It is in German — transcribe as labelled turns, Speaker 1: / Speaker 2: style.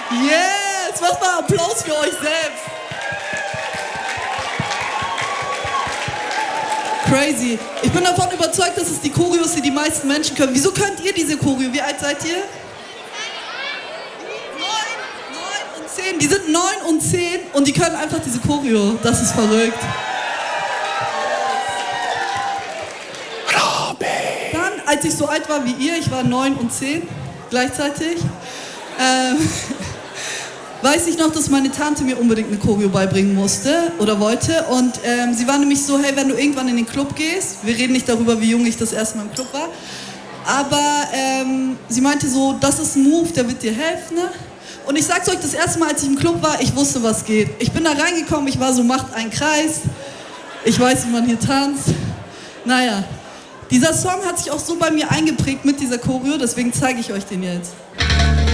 Speaker 1: Yes! Macht mal Applaus für euch selbst. Crazy. Ich bin davon überzeugt, dass es die Choreos, die meisten Menschen können. Wieso könnt ihr diese Choreo? Wie alt seid ihr? 9 und 10. Die sind 9 und 10 und die können einfach diese Choreo. Das ist verrückt. Dann, als ich so alt war wie ihr, ich war 9 und 10 gleichzeitig, weiß ich noch, dass meine Tante mir unbedingt eine Choreo beibringen musste oder wollte. Und sie war nämlich so, hey, wenn du irgendwann in den Club gehst, wir reden nicht darüber, wie jung ich das erste Mal im Club war, aber sie meinte so, das ist ein Move, der wird dir helfen, ne? Und ich sag's euch, das erste Mal, als ich im Club war, ich wusste, was geht. Ich bin da reingekommen, ich war so, macht einen Kreis, ich weiß, wie man hier tanzt. Naja, dieser Song hat sich auch so bei mir eingeprägt mit dieser Choreo, deswegen zeige ich euch den jetzt.